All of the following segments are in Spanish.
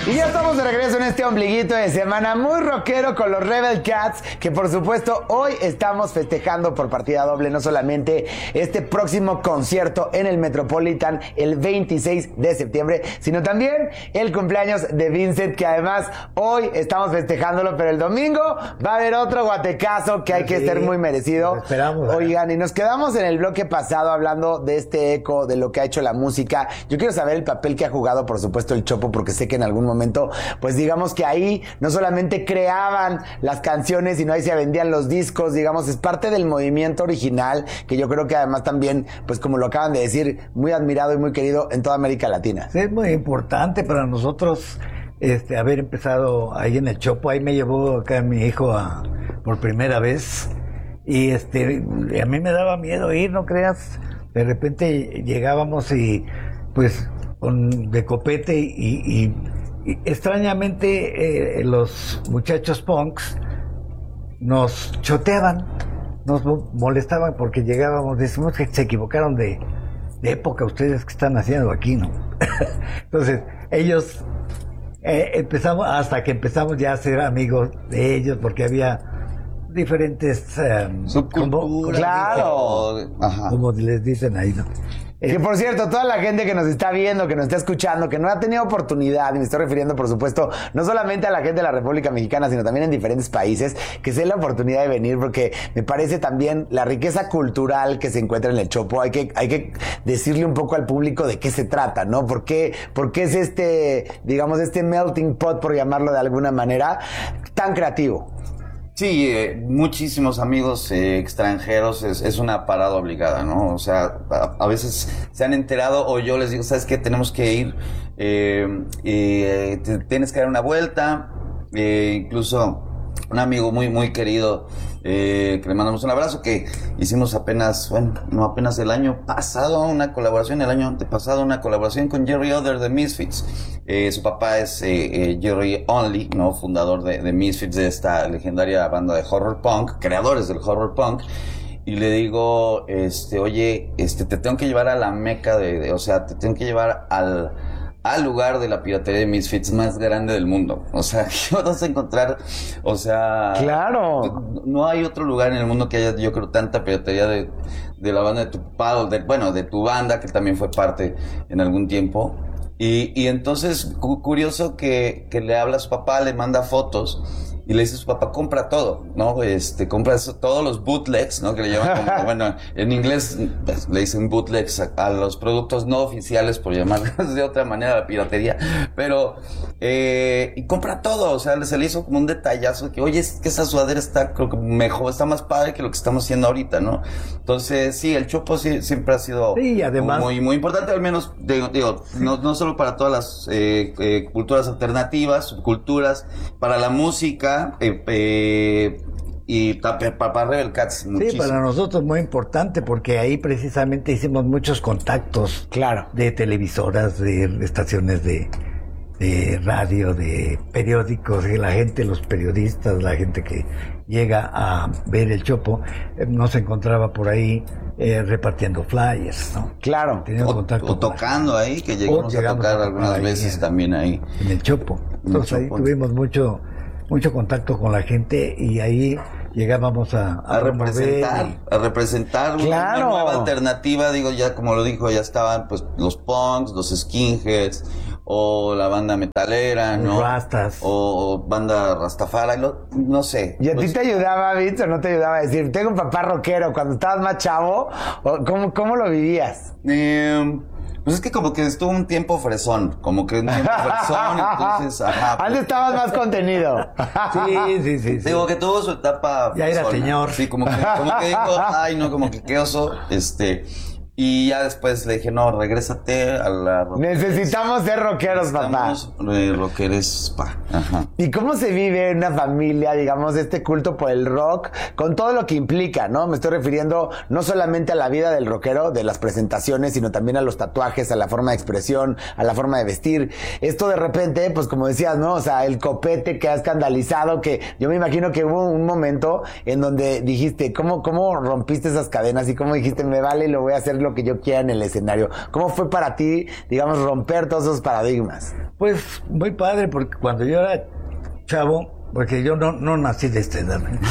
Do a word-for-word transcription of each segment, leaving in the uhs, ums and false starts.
Y ya estamos de regreso en este ombliguito de semana muy rockero con los Rebel Cats, que por supuesto hoy estamos festejando por partida doble no solamente este próximo concierto en el Metropolitan el veintiséis de septiembre, sino también el cumpleaños de Vincent, que además hoy estamos festejándolo, pero el domingo va a haber otro guatecazo que hay sí, que ser muy merecido. Esperamos. Oigan, y nos quedamos en el bloque pasado hablando de este eco, de lo que ha hecho la música. Yo quiero saber el papel que ha jugado, por supuesto, el Chopo, porque sé que en algún momento momento, pues digamos que ahí no solamente creaban las canciones, sino ahí se vendían los discos, digamos, es parte del movimiento original, que yo creo que además también, pues como lo acaban de decir, muy admirado y muy querido en toda América Latina. Sí, es muy importante para nosotros este haber empezado ahí en el Chopo. Ahí me llevó acá mi hijo a, por primera vez, y este a mí me daba miedo ir, no creas. De repente llegábamos y pues con de copete y, y Y extrañamente eh, los muchachos punks nos choteaban, nos molestaban porque llegábamos, decimos que se equivocaron de, de época ustedes que están haciendo aquí, ¿no? Entonces ellos eh, empezamos, hasta que empezamos ya a ser amigos de ellos, porque había diferentes eh, subculturas, claro, como, como les dicen ahí, ¿no? Que por cierto, toda la gente que nos está viendo, que nos está escuchando, que no ha tenido oportunidad, y me estoy refiriendo por supuesto no solamente a la gente de la República Mexicana, sino también en diferentes países, que se den la oportunidad de venir, porque me parece también la riqueza cultural que se encuentra en el Chopo. Hay que, hay que decirle un poco al público de qué se trata, ¿no? ¿Por qué, por qué es este, digamos, este melting pot, por llamarlo de alguna manera, tan creativo? Sí, eh, muchísimos amigos eh, extranjeros, es, es una parada obligada, ¿no? O sea, a, a veces se han enterado o yo les digo, ¿sabes qué? Tenemos que ir, eh, eh, te, tienes que dar una vuelta, eh, incluso un amigo muy, muy querido, eh, que le mandamos un abrazo, que hicimos apenas, bueno, no apenas el año pasado, una colaboración, el año antepasado, una colaboración con Jerry Oder de Misfits. Eh, su papá es eh, eh, Jerry Only, ¿no? Fundador de, de Misfits, de esta legendaria banda de horror punk, creadores del horror punk. Y le digo, este, oye, este, te tengo que llevar a la meca de, de o sea, te tengo que llevar al, al lugar de la piratería de Misfits más grande del mundo. O sea, ¿qué vas a encontrar? O sea... ¡Claro! No hay otro lugar en el mundo que haya, yo creo, tanta piratería de, de la banda de tu papá, de, bueno, de tu banda, que también fue parte en algún tiempo. Y, y entonces, cu- curioso que, que le habla a su papá, le manda fotos, y le dice a su papá, compra todo, ¿no? Este, compra eso, todos los bootlegs, ¿no? Que le llaman como, bueno, en inglés pues, le dicen bootlegs a, a los productos no oficiales, por llamarlos de otra manera, la piratería. Pero, eh, y compra todo, o sea, se le hizo como un detallazo que, oye, es que esa sudadera está, creo que mejor, está más padre que lo que estamos haciendo ahorita, ¿no? Entonces, sí, el Chopo sí, siempre ha sido sí, además, muy, muy importante, al menos, digo, digo sí. no, no solo para todas las eh, eh, culturas alternativas, subculturas, para la música, Eh, eh, y para Rebel Cats muchísimo. Sí, para nosotros muy importante, porque ahí precisamente hicimos muchos contactos, claro, de televisoras, de estaciones de, de radio, de periódicos, y la gente, los periodistas, la gente que llega a ver el Chopo, eh, nos encontraba por ahí eh, repartiendo flyers, ¿no? Claro. O, contacto o tocando ahí, que llegamos, llegamos a tocar a algunas ahí veces en, también ahí. En el Chopo. Entonces el Chopo. Ahí tuvimos mucho... mucho contacto con la gente, y ahí llegábamos a, a, a representar, y... a representar claro. una nueva alternativa. Digo, ya como lo dijo, ya estaban pues los punks, los skinheads, o la banda metalera, ¿no? Rastas. O, o banda Rastafari, lo, no sé. ¿Y a pues... ti te ayudaba, Vince, o no te ayudaba a decir, tengo un papá rockero cuando estabas más chavo? ¿O cómo, cómo lo vivías? Eh... Pues es que como que estuvo un tiempo fresón, como que un tiempo fresón, entonces, ajá. Pues, antes estabas más contenido. Sí, sí, sí. Digo sí. que tuvo su etapa ya era fresona. Señor. Sí, como que, como que dijo, ay, no, como que qué oso, este... Y ya después le dije, no, regrésate a la... Necesitamos ser rockeros, papá. Necesitamos eh, rockeres, pa. Ajá. ¿Y cómo se vive en una familia, digamos, este culto por el rock, con todo lo que implica, ¿no? Me estoy refiriendo no solamente a la vida del rockero, de las presentaciones, sino también a los tatuajes, a la forma de expresión, a la forma de vestir. Esto de repente, pues como decías, ¿no? O sea, el copete que ha escandalizado, que yo me imagino que hubo un momento en donde dijiste, ¿cómo, cómo rompiste esas cadenas y cómo dijiste, me vale y lo voy a hacer lo que yo quiera en el escenario. ¿Cómo fue para ti, digamos, romper todos esos paradigmas? Pues muy padre, porque cuando yo era chavo, porque yo no, no nací de esta edad, ¿eh?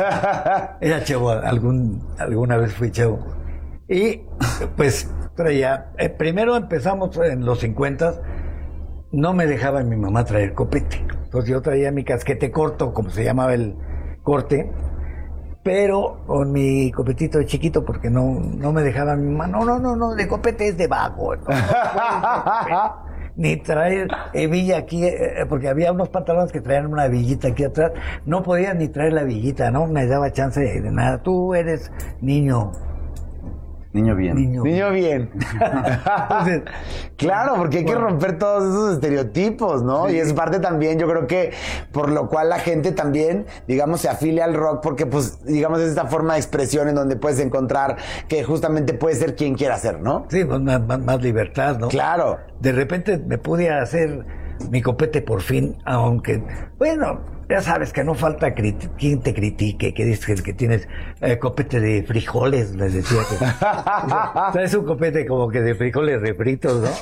Era chavo, algún, alguna vez fui chavo. Y pues traía, eh, primero empezamos en los cincuenta, no me dejaba mi mamá traer copete. Entonces yo traía mi casquete corto, como se llamaba el corte, pero con mi copetito chiquito, porque no, no me dejaba mi mamá. No, no, no, no, de copete es de vago. No, no puedes de copete. Ni traer hebilla aquí, eh, porque había unos pantalones que traían una hebillita aquí atrás. No podía ni traer la hebillita, no me daba chance de, de nada. Tú eres niño. Niño bien. Niño, Niño bien. Entonces, claro, porque hay bueno. que romper todos esos estereotipos, ¿no? Sí. Y es parte también, yo creo que por lo cual la gente también, digamos, se afilia al rock, porque pues, digamos, es esta forma de expresión en donde puedes encontrar que justamente puedes ser quien quiera ser, ¿no? Sí, pues más, más, más libertad, ¿no? Claro. De repente me pude hacer mi copete por fin, aunque, bueno, ya sabes que no falta criti- quien te critique, que dices que tienes eh, copete de frijoles, les decía que traes un copete como que de frijoles refritos, ¿no?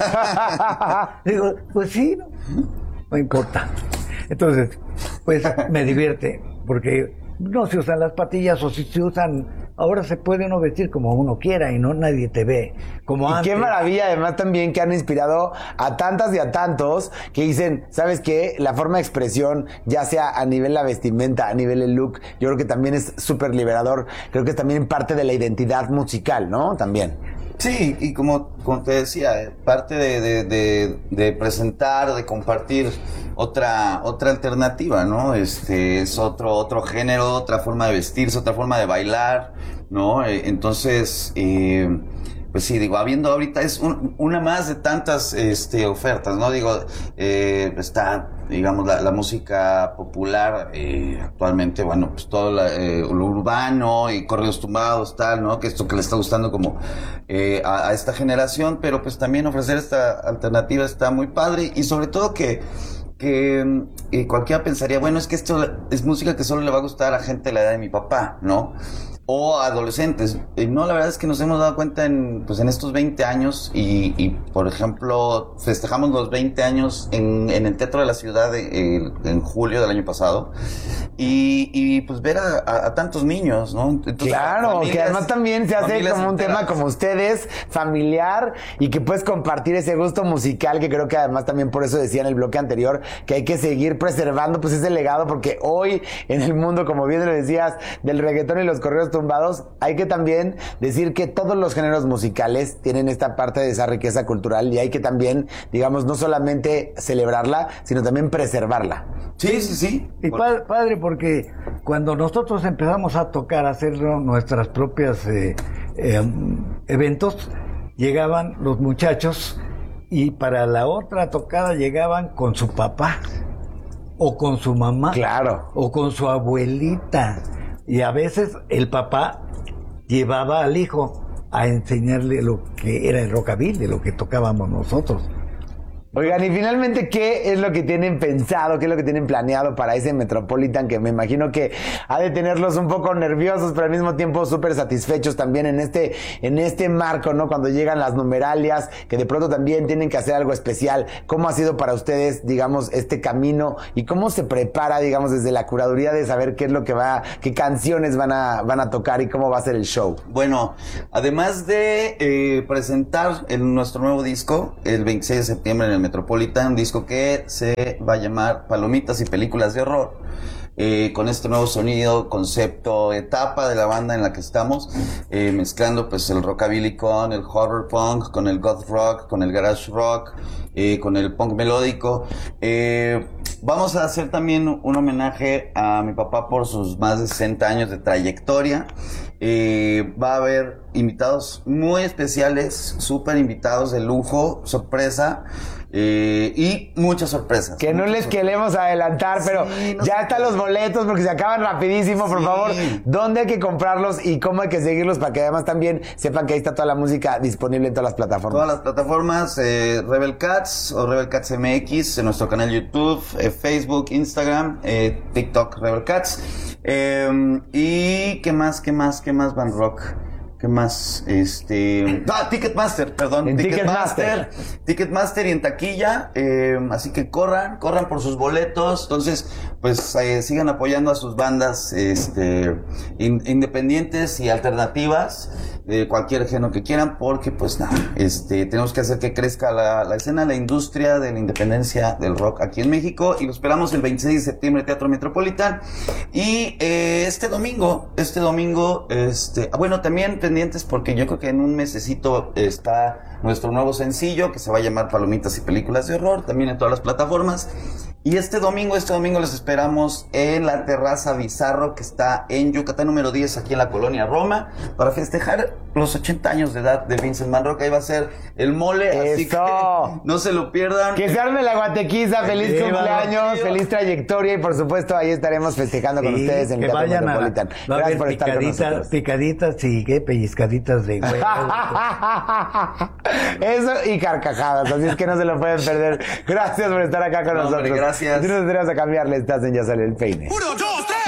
Digo, pues sí, no, no importa. Entonces, pues me divierte, porque no se usan las patillas, o si se usan, ahora se puede uno vestir como uno quiera y no nadie te ve, como y antes. Qué maravilla, además también que han inspirado a tantas y a tantos que dicen, ¿sabes qué? La forma de expresión, ya sea a nivel la vestimenta, a nivel el look, yo creo que también es súper liberador, creo que es también parte de la identidad musical, ¿no? También. Sí, y como, como te decía, parte de, de, de, de presentar, de compartir otra otra alternativa, ¿no? Este es otro otro género, otra forma de vestirse, otra forma de bailar, ¿no? Eh, entonces, eh, pues sí, digo, habiendo ahorita es un, una más de tantas este, ofertas, ¿no? Digo, eh, está, digamos, la, la música popular eh, actualmente, bueno, pues todo la, eh, lo urbano y corridos tumbados, tal, ¿no? Que esto que le está gustando como eh, a, a esta generación, pero pues también ofrecer esta alternativa está muy padre y sobre todo que que eh, cualquiera pensaría, bueno, es que esto es música que solo le va a gustar a gente de la edad de mi papá, ¿no? O adolescentes. Eh, no, la verdad es que nos hemos dado cuenta en, pues, en estos veinte años y, y por ejemplo, festejamos los veinte años en, en el Teatro de la Ciudad de, eh, en julio del año pasado y, y pues ver a, a, a tantos niños, ¿no? Entonces, claro, familias, que además también se hace como un enteras. tema como ustedes, familiar, y que puedes compartir ese gusto musical, que creo que además también por eso decía en el bloque anterior, que hay que seguir preservando pues ese legado, porque hoy en el mundo, como bien lo decías, del reggaetón y los corridos tumbados, hay que también decir que todos los géneros musicales tienen esta parte de esa riqueza cultural y hay que también, digamos, no solamente celebrarla, sino también preservarla. Sí, sí, sí. Y padre, padre, porque cuando nosotros empezamos a tocar, a hacer nuestras propias eh, eh, eventos, llegaban los muchachos y para la otra tocada llegaban con su papá o con su mamá, claro, o con su abuelita, y a veces el papá llevaba al hijo a enseñarle lo que era el rockabilly, lo que tocábamos nosotros. Oigan, y finalmente, ¿qué es lo que tienen pensado, qué es lo que tienen planeado para ese Metropolitan, que me imagino que ha de tenerlos un poco nerviosos, pero al mismo tiempo súper satisfechos también en este, en este marco, ¿no? Cuando llegan las numeralias, que de pronto también tienen que hacer algo especial. ¿Cómo ha sido para ustedes, digamos, este camino y cómo se prepara, digamos, desde la curaduría de saber qué es lo que va, qué canciones van a, van a tocar y cómo va a ser el show? Bueno, además de eh, presentar el, nuestro nuevo disco el veintiséis de septiembre en el Metropolitan, un disco que se va a llamar Palomitas y Películas de Horror, eh, con este nuevo sonido, concepto, etapa de la banda en la que estamos, eh, mezclando pues el rockabilly con el horror punk, con el goth rock, con el garage rock, eh, con el punk melódico. Eh, vamos a hacer también un homenaje a mi papá por sus más de sesenta años de trayectoria. Eh, va a haber invitados muy especiales, súper invitados de lujo, sorpresa. Eh, y muchas sorpresas. Que no les queremos adelantar, pero sí, no ya están los boletos porque se acaban rapidísimo, por sí. favor. ¿Dónde hay que comprarlos y cómo hay que seguirlos para que además también sepan que ahí está toda la música disponible en todas las plataformas? Todas las plataformas, eh, Rebel Cats o Rebel Cats M X, en nuestro canal YouTube, eh, Facebook, Instagram, eh, TikTok, Rebel Cats. Eh, y ¿qué más, qué más, qué más, Van Rock? ¿Qué más? Este. Ah, Ticketmaster, perdón. En Ticketmaster. Ticketmaster y en taquilla. Eh, así que corran, corran por sus boletos. Entonces, pues eh, sigan apoyando a sus bandas este, in, independientes y alternativas de cualquier género que quieran, porque pues nada, este, tenemos que hacer que crezca la, la escena, la industria de la independencia del rock aquí en México. Y lo esperamos el veintiséis de septiembre, Teatro Metropolitan. Y eh, este domingo, este domingo, este, bueno, también pendientes porque yo creo que en un mesecito está nuestro nuevo sencillo que se va a llamar Palomitas y Películas de Horror, también en todas las plataformas. Y este domingo, este domingo les esperamos en la Terraza Bizarro, que está en Yucatán número diez, aquí en la colonia Roma, para festejar los ochenta años de edad de Vincent Van Rock. Ahí va a ser el mole, así ¡Eso! que no se lo pierdan. Que se arme la guatequiza, feliz Sí, cumpleaños, vamos, tío. feliz trayectoria y por supuesto ahí estaremos festejando con Sí, ustedes en que el Teatro vayan a, Metropolitan. va a Gracias haber por estar con picaditas, nosotros. picaditas y qué, pellizcaditas de huevo. Eso y carcajadas, así es que no se lo pueden perder. Gracias por estar acá con No, nosotros. hombre, gracias. Si no nos tenemos a cambiarle, estás en Ya Sale el Peine. Puro